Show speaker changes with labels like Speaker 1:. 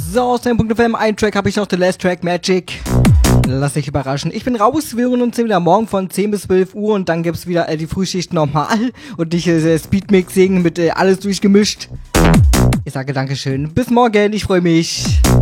Speaker 1: So, aus dem Punkt FM, ein Track habe ich noch, The Last Track, Magic. Lass dich überraschen. Ich bin raus, wir hören uns wieder morgen von 10 bis 12 Uhr und dann gibt's wieder die Frühschicht normal und nicht Speedmixing mit alles durchgemischt. Ich sage Dankeschön. Bis morgen, ich freue mich.